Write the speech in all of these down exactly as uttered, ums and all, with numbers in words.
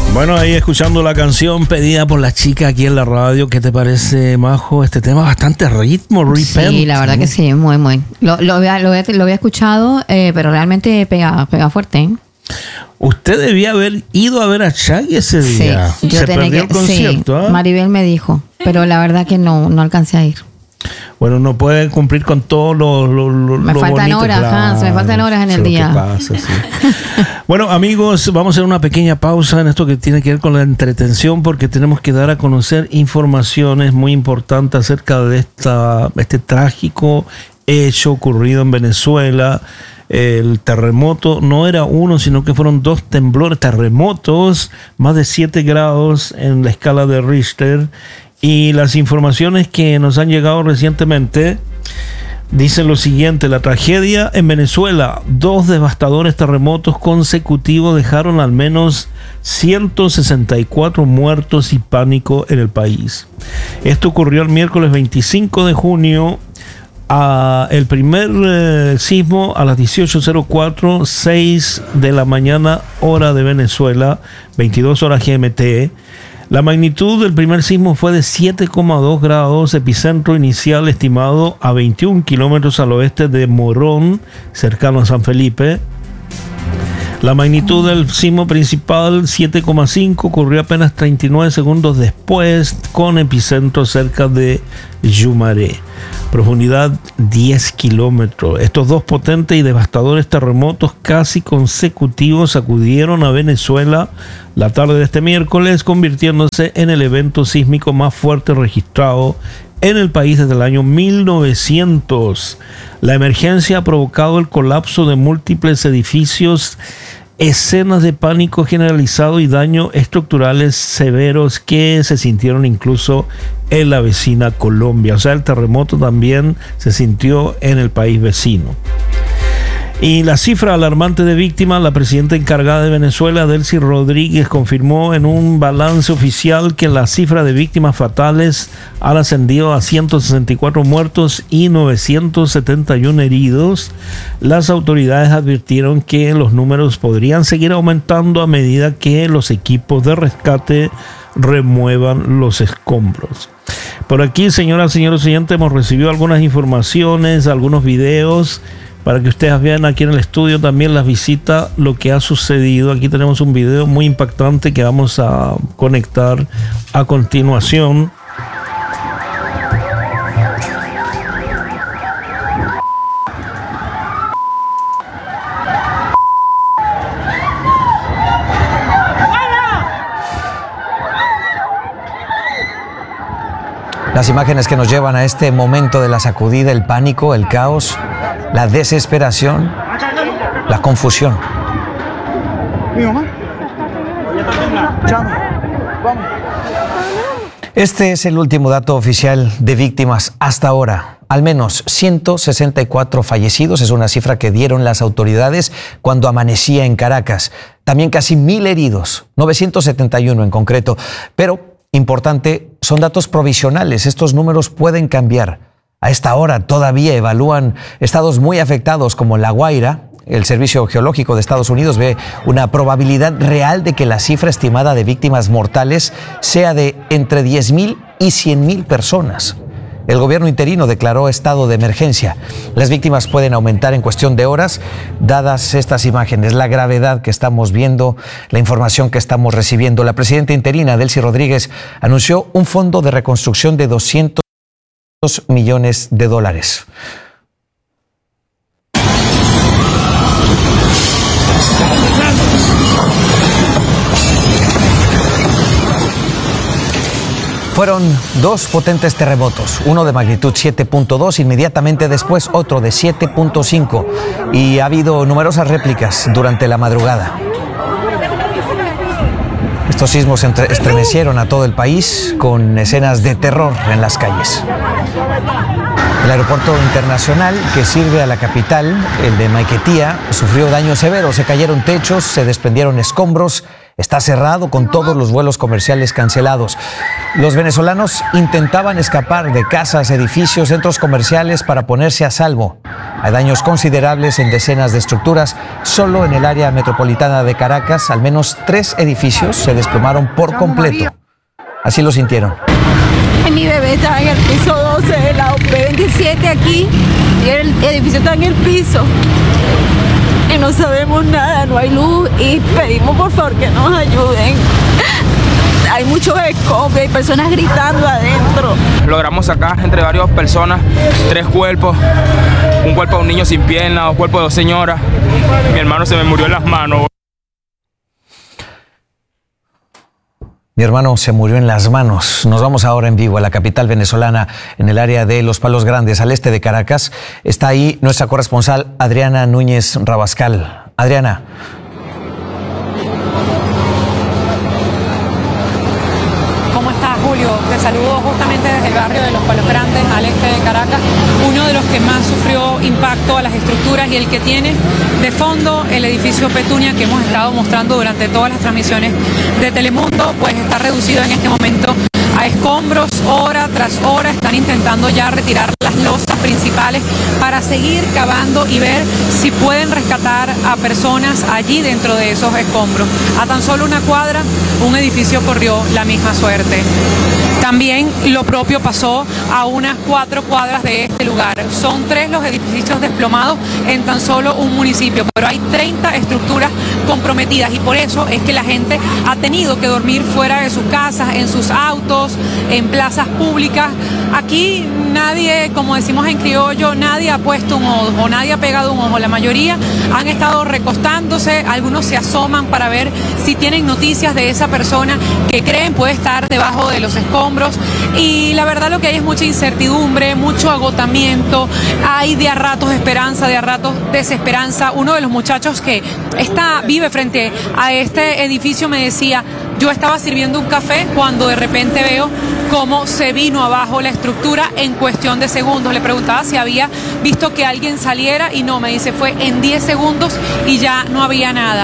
Bueno, ahí escuchando la canción pedida por la chica aquí en la radio. ¿Qué te parece, Majo? Este tema bastante ritmo, Repent. Sí, la verdad que sí, muy, muy. Lo, lo, había, lo, había, lo había escuchado, eh, pero realmente pega, pega fuerte, ¿eh? Usted debía haber ido a ver a Shaggy ese día. Sí, Se perdió que, el concierto, sí, ¿eh? Maribel me dijo, pero la verdad que no, no alcancé a ir. Bueno, no puede cumplir con todo lo, lo, lo Me lo faltan bonito, horas, claro. Hans, me faltan horas en el Eso es día. lo que pasa, sí. Bueno, amigos, vamos a hacer una pequeña pausa en esto que tiene que ver con la entretención, porque tenemos que dar a conocer informaciones muy importantes acerca de esta, este trágico hecho ocurrido en Venezuela. El terremoto no era uno, sino que fueron dos temblores, terremotos, más de siete grados en la escala de Richter. Y las informaciones que nos han llegado recientemente dicen lo siguiente: la tragedia en Venezuela, dos devastadores terremotos consecutivos dejaron al menos ciento sesenta y cuatro muertos y pánico en el país. Esto ocurrió el miércoles veinticinco de junio. A el primer eh, sismo a las dieciocho cero cuatro, seis de la mañana, hora de Venezuela, veintidós horas G M T. La magnitud del primer sismo fue de siete coma dos grados, epicentro inicial estimado a veintiún kilómetros al oeste de Morón, cercano a San Felipe. La magnitud del sismo principal, siete coma cinco, ocurrió apenas treinta y nueve segundos después, con epicentro cerca de Yumaré. Profundidad diez kilómetros. Estos dos potentes y devastadores terremotos casi consecutivos sacudieron a Venezuela la tarde de este miércoles, convirtiéndose en el evento sísmico más fuerte registrado en el país desde el año mil novecientos. La emergencia ha provocado el colapso de múltiples edificios, escenas de pánico generalizado y daños estructurales severos que se sintieron incluso en la vecina Colombia. O sea, el terremoto también se sintió en el país vecino. Y la cifra alarmante de víctimas, la presidenta encargada de Venezuela, Delcy Rodríguez, confirmó en un balance oficial que la cifra de víctimas fatales ha ascendido a ciento sesenta y cuatro muertos y novecientos setenta y uno heridos. Las autoridades advirtieron que los números podrían seguir aumentando a medida que los equipos de rescate remuevan los escombros. Por aquí, señoras y señores oyentes, hemos recibido algunas informaciones, algunos videos, para que ustedes vean aquí en el estudio también las visitas, lo que ha sucedido. Aquí tenemos un video muy impactante que vamos a conectar a continuación. Las imágenes que nos llevan a este momento de la sacudida, el pánico, el caos, la desesperación, la confusión. Este es el último dato oficial de víctimas hasta ahora. Al menos ciento sesenta y cuatro fallecidos, es una cifra que dieron las autoridades cuando amanecía en Caracas. También casi mil heridos, novecientos setenta y uno en concreto. Pero, importante, son datos provisionales. Estos números pueden cambiar. A esta hora todavía evalúan estados muy afectados como La Guaira. El Servicio Geológico de Estados Unidos ve una probabilidad real de que la cifra estimada de víctimas mortales sea de entre diez mil y cien mil personas. El gobierno interino declaró estado de emergencia. Las víctimas pueden aumentar en cuestión de horas, dadas estas imágenes, la gravedad que estamos viendo, la información que estamos recibiendo. La presidenta interina, Delcy Rodríguez, anunció un fondo de reconstrucción de doscientos millones de dólares. Fueron dos potentes terremotos, uno de magnitud siete punto dos, inmediatamente después otro de siete punto cinco, y ha habido numerosas réplicas durante la madrugada. Estos sismos estremecieron a todo el país con escenas de terror en las calles. El aeropuerto internacional que sirve a la capital, el de Maiquetía, sufrió daños severos. Se cayeron techos, se desprendieron escombros está cerrado con todos los vuelos comerciales cancelados. Los venezolanos intentaban escapar de casas, edificios, centros comerciales para ponerse a salvo. Hay daños considerables en decenas de estructuras. Solo en el área metropolitana de Caracas, al menos tres edificios se desplomaron por completo. Así lo sintieron. Mi bebé estaba en el piso doce de la O P veintisiete aquí y el edificio está en el piso. Y no sabemos nada, no hay luz y pedimos por favor que nos ayuden. Hay muchos escombros, hay personas gritando adentro. Logramos sacar entre varias personas tres cuerpos, un cuerpo de un niño sin pierna, dos cuerpos de dos señoras. Mi hermano se me murió en las manos. Mi hermano se murió en las manos. Nos vamos ahora en vivo a la capital venezolana, en el área de Los Palos Grandes, al este de Caracas. Está ahí nuestra corresponsal Adriana Núñez Rabascal. Adriana. ¿Cómo estás, Julio? Te saludo justamente desde el barrio de Los Palos Grandes, al este de Caracas, uno de los que más sufrió impacto a las estructuras y el que tiene de fondo el edificio Petunia que hemos estado mostrando durante todas las transmisiones de Telemundo, pues está reducido en este momento a escombros. Hora tras hora están intentando ya retirar las losas principales para seguir cavando y ver si pueden rescatar a personas allí dentro de esos escombros. A tan solo una cuadra, un edificio corrió la misma suerte. También lo propio pasó a unas cuatro cuadras de este lugar. Son tres los edificios desplomados en tan solo un municipio, pero hay treinta estructuras comprometidas y por eso es que la gente ha tenido que dormir fuera de sus casas, en sus autos, en plazas públicas. Aquí nadie, como decimos en criollo, nadie ha puesto un ojo, nadie ha pegado un ojo. La mayoría han estado recostándose, algunos se asoman para ver si tienen noticias de esa persona que creen puede estar debajo de los escombros. Y la verdad lo que hay es mucha incertidumbre, mucho agotamiento, hay de a ratos esperanza, de a ratos desesperanza. Uno de los muchachos que está, vive frente a este edificio me decía: yo estaba sirviendo un café cuando de repente veo cómo se vino abajo la estructura en cuestión de segundos. Le preguntaba si había visto que alguien saliera y no, me dice, fue en diez segundos y ya no había nada.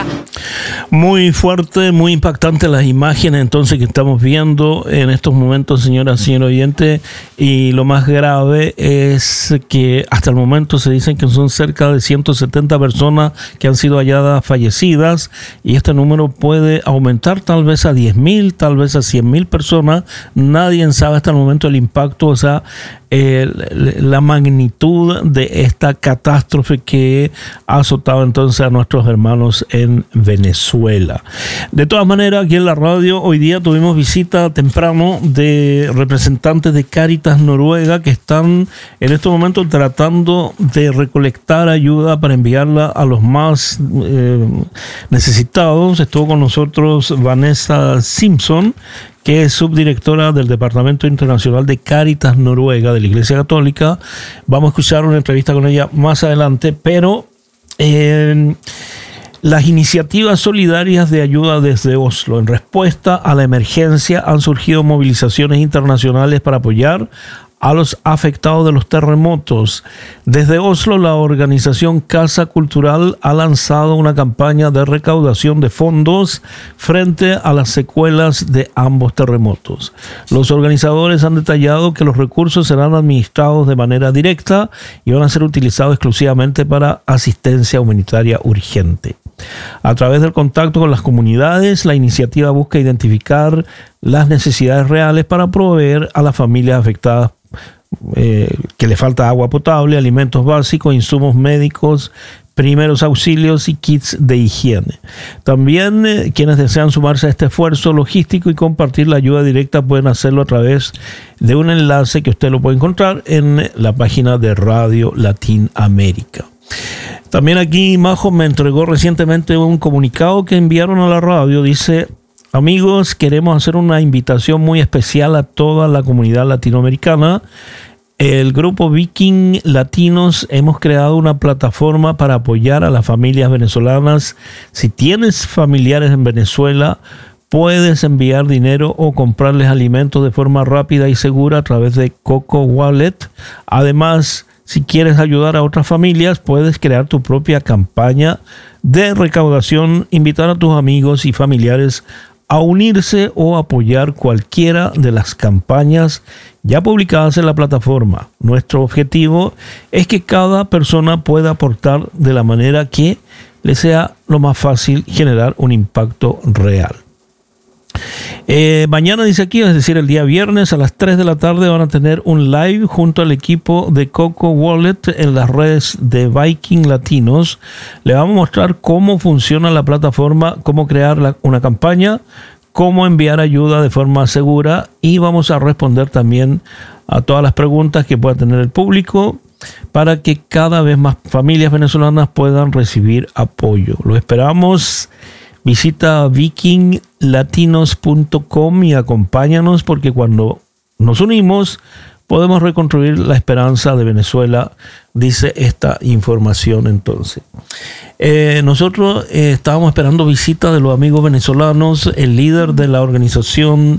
Muy fuerte, muy impactante las imágenes entonces que estamos viendo en estos momentos, señoras y señores oyentes, y lo más grave es que hasta el momento se dicen que son cerca de ciento setenta personas que han sido halladas fallecidas y este número puede aumentar tal vez a diez mil, tal vez a cien mil personas. Nadie sabe hasta el momento el impacto, o sea, eh, la magnitud de esta catástrofe que ha azotado entonces a nuestros hermanos en Venezuela. De todas maneras, aquí en la radio hoy día tuvimos visita temprano de representantes de Cáritas Noruega que están en estos momentos tratando de recolectar ayuda para enviarla a los más eh, necesitados. Estuvo con nosotros Vanessa Simpson, que es subdirectora del Departamento Internacional de Cáritas Noruega de la Iglesia Católica. Vamos a escuchar una entrevista con ella más adelante, pero eh, las iniciativas solidarias de ayuda desde Oslo en respuesta a la emergencia han surgido movilizaciones internacionales para apoyar a los afectados de los terremotos. Desde Oslo, la organización Casa Cultural ha lanzado una campaña de recaudación de fondos frente a las secuelas de ambos terremotos. Los organizadores han detallado que los recursos serán administrados de manera directa y van a ser utilizados exclusivamente para asistencia humanitaria urgente. A través del contacto con las comunidades, la iniciativa busca identificar las necesidades reales para proveer a las familias afectadas Eh, que le falta agua potable, alimentos básicos, insumos médicos, primeros auxilios y kits de higiene. También eh, quienes desean sumarse a este esfuerzo logístico y compartir la ayuda directa pueden hacerlo a través de un enlace que usted lo puede encontrar en la página de Radio Latinoamérica. También aquí Majo me entregó recientemente un comunicado que enviaron a la radio. Dice: amigos, queremos hacer una invitación muy especial a toda la comunidad latinoamericana. El grupo Viking Latinos hemos creado una plataforma para apoyar a las familias venezolanas. Si tienes familiares en Venezuela, puedes enviar dinero o comprarles alimentos de forma rápida y segura a través de Coco Wallet. Además, Si quieres ayudar a otras familias, puedes crear tu propia campaña de recaudación, invitar a tus amigos y familiares a unirse o apoyar cualquiera de las campañas ya publicadas en la plataforma. Nuestro objetivo es que cada persona pueda aportar de la manera que le sea lo más fácil generar un impacto real. Eh, mañana, dice aquí, es decir, el día viernes a las tres de la tarde van a tener un live junto al equipo de Coco Wallet en las redes de Viking Latinos. Le vamos a mostrar cómo funciona la plataforma, cómo crear la, una campaña, cómo enviar ayuda de forma segura, y vamos a responder también a todas las preguntas que pueda tener el público para que cada vez más familias venezolanas puedan recibir apoyo. Lo esperamos. Visita viking latinos punto com y acompáñanos, porque cuando nos unimos podemos reconstruir la esperanza de Venezuela, dice esta información. Entonces, eh, nosotros eh, estábamos esperando visita de los amigos venezolanos. El líder de la organización,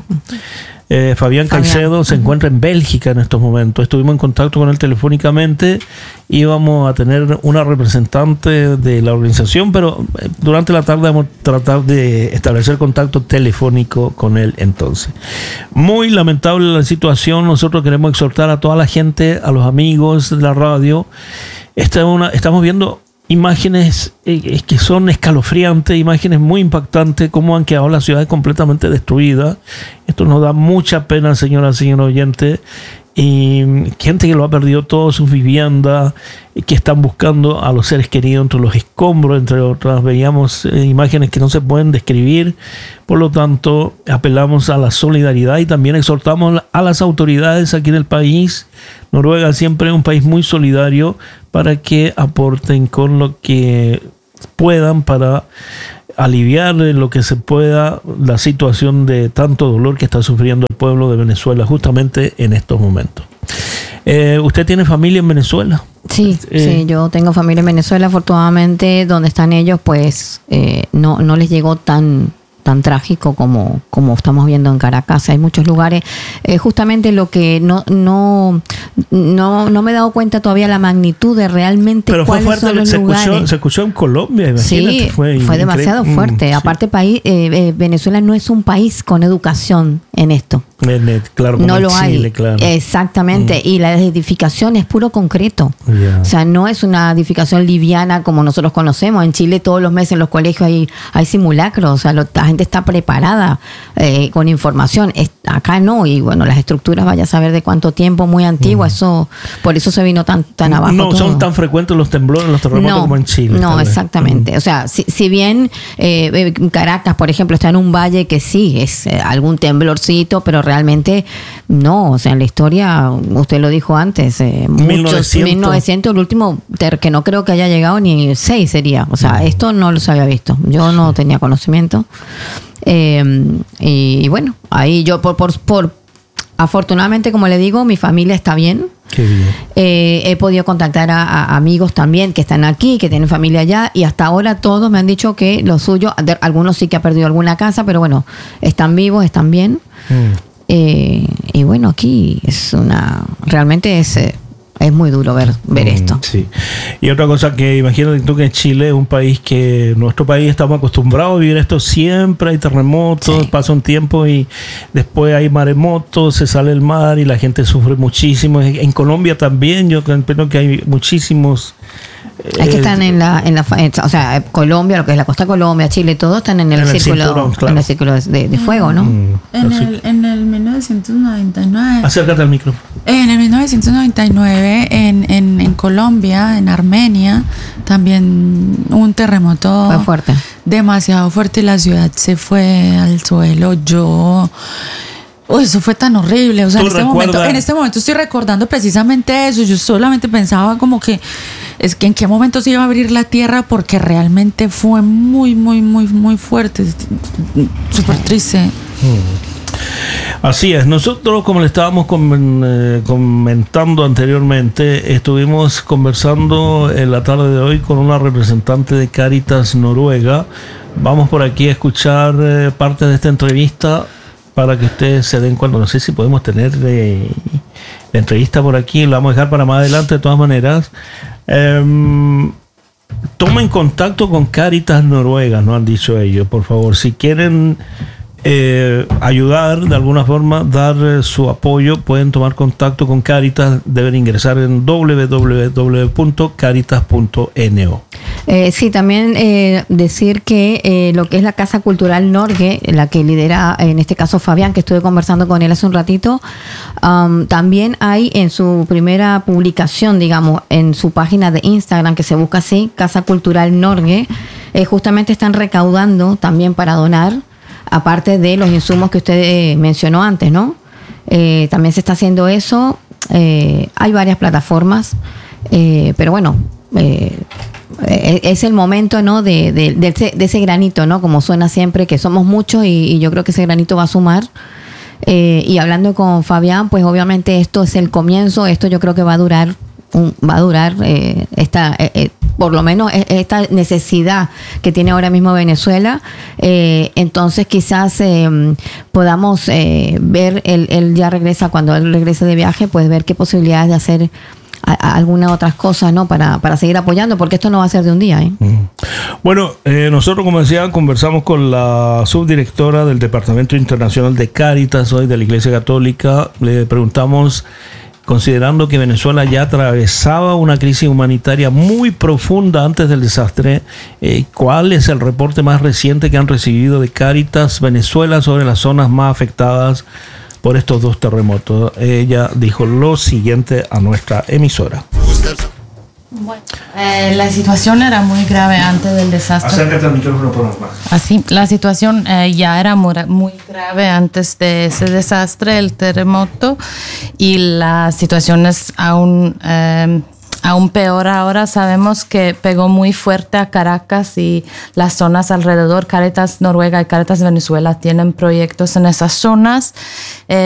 Eh, Fabián Caicedo, se encuentra en Bélgica en estos momentos. Estuvimos en contacto con él telefónicamente. Íbamos a tener una representante de la organización, pero durante la tarde vamos a tratar de establecer contacto telefónico con él. Entonces, muy lamentable la situación. Nosotros queremos exhortar a toda la gente, a los amigos de la radio. Esta es una, estamos viendo imágenes eh, que son escalofriantes, imágenes muy impactantes, cómo han quedado las ciudades completamente destruidas. Esto nos da mucha pena, señoras y señores oyentes. Y gente que lo ha perdido todo, sus viviendas, que están buscando a los seres queridos entre los escombros, entre otras. Veíamos eh, imágenes que no se pueden describir. Por lo tanto, apelamos a la solidaridad y también exhortamos a las autoridades aquí en el país. Noruega siempre es un país muy solidario, para que aporten con lo que puedan para aliviar lo que se pueda la situación de tanto dolor que está sufriendo el pueblo de Venezuela justamente en estos momentos. Eh, ¿Usted tiene familia en Venezuela? Sí, eh, sí, yo tengo familia en Venezuela. Afortunadamente, donde están ellos, pues eh, no, no les llegó tan tan trágico como, como estamos viendo en Caracas. Hay muchos lugares. Eh, justamente lo que no, no, no, no me he dado cuenta todavía la magnitud de realmente pero fue cuáles fuerte, son los se lugares. Escuchó, se escuchó en Colombia, imagínate. Sí, fue, fue demasiado increíble. fuerte. Mm, Aparte, sí. país, eh, eh, Venezuela no es un país con educación en esto. Claro, como no en lo Chile, hay. claro. Exactamente. Mm. Y la edificación es puro concreto. Yeah. O sea, no es una edificación liviana como nosotros conocemos. En Chile todos los meses en los colegios hay, hay simulacros. O sea, lo, la gente está preparada eh, con información. Es, acá no. Y bueno, las estructuras, vaya a saber de cuánto tiempo, muy antiguas. Mm. Eso, por eso se vino tan, tan abajo. No todo. son tan frecuentes los temblores, los terremotos no, como en Chile. No, exactamente. Mm. O sea, si, si bien eh, Caracas, por ejemplo, está en un valle que sí es eh, algún temblorcito, pero realmente no. O sea, en la historia, usted lo dijo antes, eh, mil novecientos. muchos, mil novecientos, el último ter, que no creo que haya llegado ni seis sería. O sea, no. Esto no los había visto. Yo no tenía conocimiento. Eh, y, y bueno, ahí yo por, por, por afortunadamente, como le digo, mi familia está bien. Qué bien. Eh, he podido contactar a, a amigos también que están aquí, que tienen familia allá, y hasta ahora todos me han dicho que lo suyo, de, algunos sí que han perdido alguna casa, pero bueno, están vivos, están bien. Mm. Eh, y bueno, aquí es una, realmente es, es muy duro ver, ver mm, esto. Sí. Y otra cosa que imagínate tú que Chile es un país que, nuestro país estamos acostumbrados a vivir esto, siempre hay terremotos, sí. Pasa un tiempo y después hay maremotos, se sale el mar y la gente sufre muchísimo. En Colombia también, yo creo que hay muchísimos. Es que están en la, en la, o sea, Colombia, lo que es la costa de Colombia, Chile, todos están en el, en círculo, el cinturón, claro. En el círculo de, de fuego, ¿no? Mm, en, el, en el mil novecientos noventa y nueve. Acércate al micro. En el mil novecientos noventa y nueve, en, en, en Colombia, en Armenia, también un terremoto. Fue fuerte. Demasiado fuerte y la ciudad se fue al suelo. Yo... Oh, eso fue tan horrible. O sea, en este, momento, en este momento estoy recordando precisamente eso. Yo solamente pensaba como que es que en qué momento se iba a abrir la tierra, porque realmente fue muy, muy, muy, muy fuerte. Súper triste. Hmm. Así es. Nosotros, como le estábamos comentando anteriormente, estuvimos conversando en la tarde de hoy con una representante de Cáritas Noruega. Vamos por aquí a escuchar eh, parte de esta entrevista, para que ustedes se den cuenta. No sé si podemos tener eh, la entrevista por aquí, la vamos a dejar para más adelante de todas maneras. Eh, tomen contacto con Cáritas Noruega, nos han dicho ellos, por favor. Si quieren eh, ayudar de alguna forma, dar eh, su apoyo, pueden tomar contacto con Cáritas. Deben ingresar en doble u doble u doble u punto cáritas punto ene o. Eh, sí, también eh, decir que eh, lo que es la Casa Cultural Norge, la que lidera en este caso Fabián, que estuve conversando con él hace un ratito, um, también hay en su primera publicación, digamos, en su página de Instagram, que se busca así, Casa Cultural Norge, eh, justamente están recaudando también para donar, aparte de los insumos que usted eh, mencionó antes, ¿no? Eh, también se está haciendo eso, eh, hay varias plataformas, eh, pero bueno, eh, es el momento, ¿no? de, de, de, ese, de ese granito, ¿no? Como suena siempre, que somos muchos y, y yo creo que ese granito va a sumar. Eh, y hablando con Fabián, pues obviamente esto es el comienzo, esto yo creo que va a durar, un, va a durar eh, esta, eh, eh, por lo menos esta necesidad que tiene ahora mismo Venezuela. Eh, entonces quizás eh, podamos eh, ver, él, él ya regresa, cuando él regrese de viaje, pues ver qué posibilidades de hacer algunas otras cosas, ¿no? Para, para seguir apoyando, porque esto no va a ser de un día, ¿eh? Bueno, eh, nosotros, como decía, conversamos con la subdirectora del Departamento Internacional de Cáritas, hoy de la Iglesia Católica. Le preguntamos, considerando que Venezuela ya atravesaba una crisis humanitaria muy profunda antes del desastre, eh, ¿cuál es el reporte más reciente que han recibido de Cáritas Venezuela sobre las zonas más afectadas por estos dos terremotos? Ella dijo lo siguiente a nuestra emisora. Bueno, eh, la situación era muy grave antes del desastre. Acércate al micrófono por más. Así, la situación eh, ya era muy, muy grave antes de ese desastre, el terremoto, y la situación es aún eh, aún peor ahora. Sabemos que pegó muy fuerte a Caracas y las zonas alrededor. Cáritas Noruega y Cáritas Venezuela tienen proyectos en esas zonas. Eh,